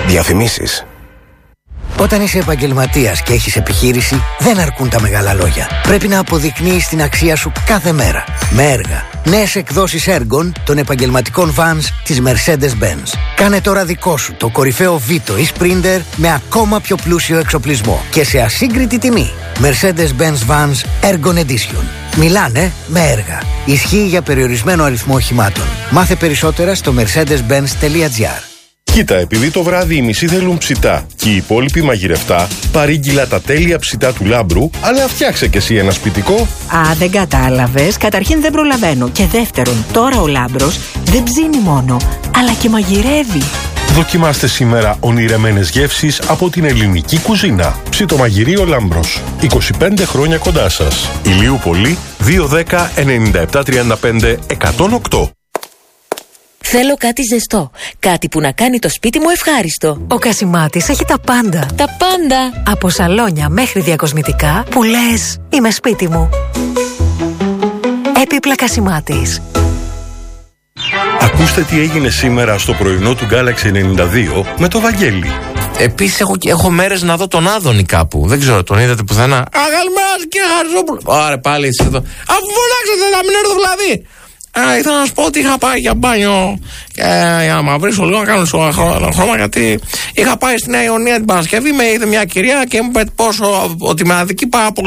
Διαφημίσεις. Όταν είσαι επαγγελματίας και έχεις επιχείρηση, δεν αρκούν τα μεγάλα λόγια. Πρέπει να αποδεικνύεις την αξία σου κάθε μέρα. Με έργα. Νέες εκδόσεις έργων των επαγγελματικών vans της Mercedes-Benz. Κάνε τώρα δικό σου το κορυφαίο Vito ή Sprinter με ακόμα πιο πλούσιο εξοπλισμό και σε ασύγκριτη τιμή. Mercedes-Benz Vans Ergon Edition. Μιλάνε με έργα. Ισχύει για περιορισμένο αριθμό οχημάτων. Μάθε περισσότερα στο mercedes-benz.gr. Κοίτα, επειδή το βράδυ οι μισοί θέλουν ψητά και οι υπόλοιποι μαγειρευτά, παρήγγειλα τα τέλεια ψητά του Λάμπρου, αλλά φτιάξε κι εσύ ένα σπιτικό. Α, δεν κατάλαβες. Καταρχήν δεν προλαβαίνω. Και δεύτερον, τώρα ο Λάμπρος δεν ψήνει μόνο, αλλά και μαγειρεύει. Δοκιμάστε σήμερα ονειρεμένες γεύσεις από την ελληνική κουζίνα. Ψητομαγειρείο Λάμπρος. 25 χρόνια κοντά σας. Ηλίου Πολύ, 210 97 35 108. Θέλω κάτι ζεστό. Κάτι που να κάνει το σπίτι μου ευχάριστο. Ο Κασιμάτης έχει τα πάντα. Τα πάντα. Από σαλόνια μέχρι διακοσμητικά που λες είμαι σπίτι μου. Έπιπλα Κασιμάτης. Ακούστε τι έγινε σήμερα στο πρωινό του Galaxy 92 με το Βαγγέλη. Επίσης έχω μέρες να δω τον Άδωνη κάπου. Δεν ξέρω, τον είδατε πουθενά? Αγαλμάς και Χαρζόπουλο. Ωραία, πάλι είσαι εδώ. Αφού φωνάξετε να μην έρθω δηλαδή. Ήθελα να σου πω ότι είχα πάει για μπάνιο και για να μαυρίσω λίγο, να κάνω χρώμα, γιατί είχα πάει στη Νέα Ιωνία την Παρασκευή, με είδε μια κυρία και μου είπε ότι με αδικεί πάρα πολύ